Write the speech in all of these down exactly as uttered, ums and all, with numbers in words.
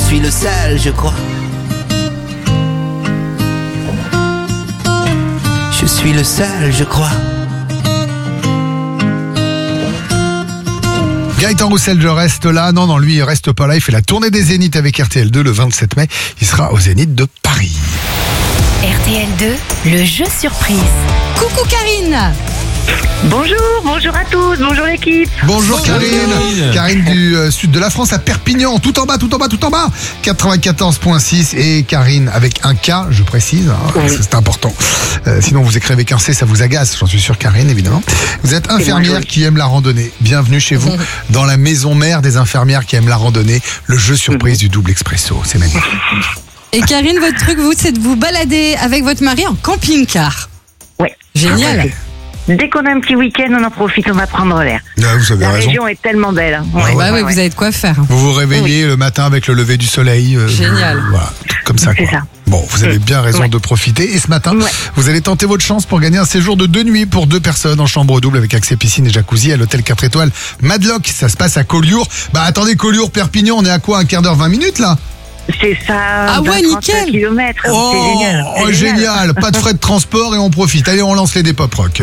suis le seul, je crois. Je suis le seul, je crois. Gaëtan Roussel, je reste là. Non, non, lui, il reste pas là. Il fait la tournée des Zéniths avec R T L deux le vingt-sept mai. Il sera au Zénith de Paris. R T L deux, le jeu surprise. Coucou Karine. Bonjour, bonjour à tous, bonjour l'équipe. Bonjour Karine. Karine. Karine du euh, sud de la France à Perpignan. Tout en bas, tout en bas, tout en bas. quatre-vingt-quatorze virgule six. Et Karine avec un K, je précise. Hein, Oui. c'est important. Euh, sinon, vous écrivez qu'un C, ça vous agace. J'en suis sûr, Karine, évidemment. Vous êtes infirmière moi, oui. qui aime la randonnée. Bienvenue chez vous dans la maison mère des infirmières qui aiment la randonnée. Le jeu surprise du double expresso. C'est magnifique. Et Karine, votre truc, vous, c'est de vous balader avec votre mari en camping-car. Ouais. Génial. Ouais, dès qu'on a un petit week-end, on en profite, on va prendre l'air. Ah, vous avez La raison. région est tellement belle. hein. Ouais, Ouais, Bah ouais, oui, ouais. vous avez de quoi faire. Vous vous réveillez le matin avec le lever du soleil. euh, Génial. Voilà, tout comme ça. C'est Quoi. ça. Bon, vous avez bien raison Ouais. de profiter. Et ce matin, Ouais. vous allez tenter votre chance pour gagner un séjour de deux nuits pour deux personnes en chambre double avec accès piscine et jacuzzi à l'hôtel quatre étoiles Madlock. Ça se passe à Collioure. Bah attendez, Collioure, Perpignan, on est à quoi? Un quart d'heure, vingt minutes là? C'est ça. Ah ouais, nickel. kilomètres. Oh, c'est génial. c'est oh, génial. Pas de frais de transport et on profite. Allez, on lance les Dépop Rock.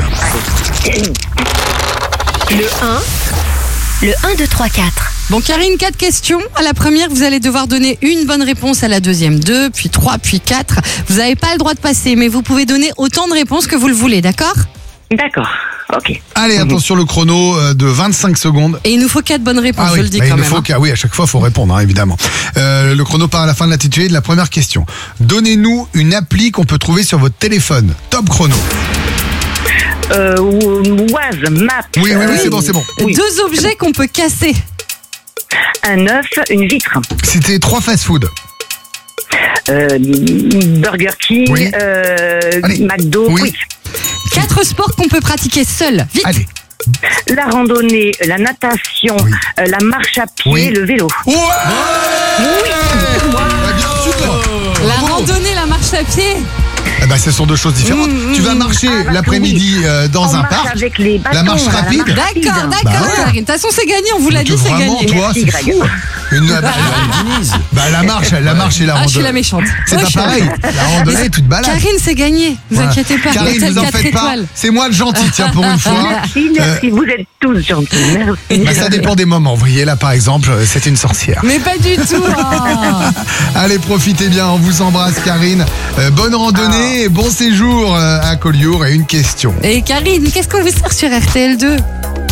Le un, le un, deux, trois, quatre. Bon, Karine, quatre questions. À la première, vous allez devoir donner une bonne réponse, à la deuxième deux, puis trois, puis quatre. Vous n'avez pas le droit de passer, mais vous pouvez donner autant de réponses que vous le voulez, d'accord? D'accord, ok. Allez, attention, le chrono euh, de vingt-cinq secondes. Et il nous faut quatre bonnes réponses, Ah je oui, le dis bah, quand il même. faut hein. qu'à- oui, à chaque fois, il faut répondre, hein, évidemment. Euh, le chrono part à la fin de l'intitulé de la première question. Donnez-nous une appli qu'on peut trouver sur votre téléphone. Top chrono. Euh, Oise, map. Oui, oui, oui, euh, c'est bon, c'est bon. oui. Deux objets qu'on peut casser. Un œuf, une vitre. C'était trois fast-food. Euh, Burger King, Oui. euh, Allez. McDo, Oui. Quick. Quatre sports qu'on peut pratiquer seul. Vite. Allez. La randonnée, la natation, Oui. euh, la marche à pied, Oui. le vélo. Ouais, Bah, bien sûr. La Bravo. randonnée, la marche à pied. Eh ben, ce sont deux choses différentes. tu vas marcher Ah, bah, l'après-midi euh, dans On un marche parc. avec les bâtons, La marche là, la rapide. marche D'accord, rapide. d'accord, Bah ouais. Karine. De toute façon, c'est gagné. On vous l'a Donc, dit, c'est vraiment, gagné. toi, Merci, c'est Greg. fou. Une, bah, bah, la marche, la marche et la Ah, je suis randonnée. la méchante. C'est Ouais, pas je suis la pareil. méchante. La randonnée, tu te balades. Karine, c'est gagné. Vous Voilà. inquiétez pas. Karine, L'hôtel vous en quatre faites pas. étoiles. C'est moi le gentil, tiens, pour une fois. Merci, merci. Vous êtes tous gentils. Merci. Bah, ça dépend des moments. Vous voyez, là, par exemple, euh, c'est une sorcière. Mais pas du tout. hein. Allez, profitez bien. On vous embrasse, Karine. Euh, bonne randonnée et bon séjour euh, à Collioure. Et une question. Et Karine, qu'est-ce qu'on vous sert sur R T L deux?